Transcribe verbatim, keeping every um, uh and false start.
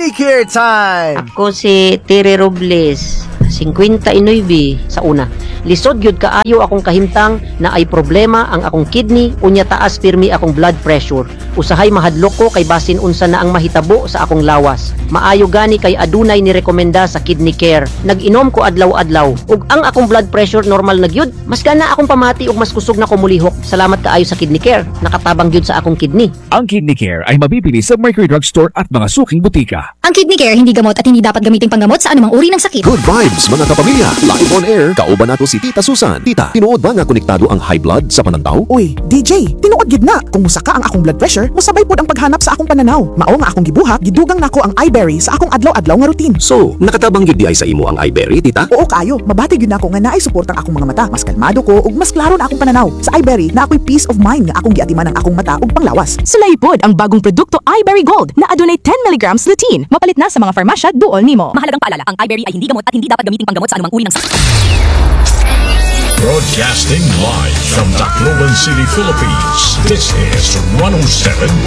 Skincare time! Ako si Tere Robles, fifty-nine sa una. Lisod gyud kaayo akong kahimtang na ay problema ang akong kidney unya taas pirmi akong blood pressure. Usahay mahadlok ko kay basin unsa na ang mahitabo sa akong lawas. Maayo gani kay adunay ni rekomenda sa Kidney Care. Nag-inom ko adlaw-adlaw ug ang akong blood pressure normal na gyud. Mas gana akong pamati ug mas kusog na ko mulihok. Salamat kaayo sa Kidney Care. Nakatabang gyud sa akong kidney. Ang Kidney Care ay mabibili sa Mercury Drug Store at mga suking butika. Ang Kidney Care hindi gamot at hindi dapat gamitin panggamot sa anumang uri ng sakit. Good vibes mga kapamilya. Live on air, kauban nato si Tita Susan. Tita, tinuod ba nga konektado ang high blood sa panantaw? Uy, D J, tinuod gid na. Kung musaka ang akong blood pressure, musabay pod ang paghanap sa akong pananaw. Mao nga akong gibuhat, gidugang nako ang iBerry sa akong adlaw-adlaw nga routine. So, nakatabang gyud di ay sa imo ang iBerry, Tita? Oo kayo, mabati gyud nako nga naay suportang akong mga mata. Mas kalmado ko ug mas klaro na akong pananaw. Sa iBerry na ako'y peace of mind nga akong giatiman ang akong mata ug panglawas. Sulay pod ang bagong produkto iBerry Gold na adunay ten milligrams lutein. Mapalit na sa mga farmasya duol nimo. Mahalagang paalala, ang iBerry ay hindi gamot at hindi dapat gamitin panggamot sa anumang uri ng sakit. Broadcasting live from Tacloban City, Philippines. This is one oh seven